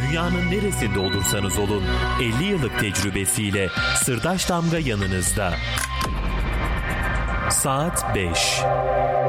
Dünyanın neresinde olursanız olun 50 yıllık tecrübesiyle Sırdaş Damga yanınızda. Saat 5.